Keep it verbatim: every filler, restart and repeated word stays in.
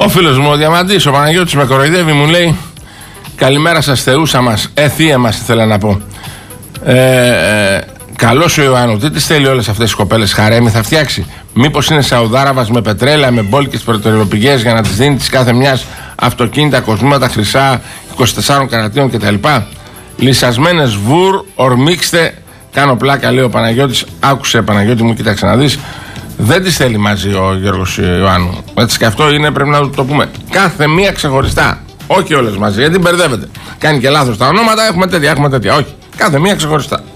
Ο φίλος μου ο Διαμαντής, ο Παναγιώτης με κοροϊδεύει, μου λέει καλημέρα σας θεούσα μας, ε θεία μας ήθελα να πω. Ε, ε, καλώς ο Ιωάννου, τι τις θέλει όλες αυτές τις κοπέλες, χαρέμι θα φτιάξει? Μήπως είναι Σαουδάραβας με πετρέλαια, με μπόλικες πετρελαιοπηγές για να τις δίνει της κάθε μιας αυτοκίνητα, κοσμήματα χρυσά είκοσι τεσσάρων καρατίων κτλ? Λυσασμένες βουρ, ορμήξτε. Κάνω πλάκα, λέει ο Παναγιώτης. Άκουσε, Παναγιώτη μου, κοίταξε να δεις. Δεν τις θέλει μαζί ο Γιώργος Ιωάννου. Έτσι και αυτό είναι, πρέπει να το πούμε. Κάθε μία ξεχωριστά. Όχι όλες μαζί, γιατί μπερδεύεται. Κάνει και λάθος τα ονόματα. Έχουμε τέτοια, έχουμε τέτοια. Όχι. Κάθε μία ξεχωριστά.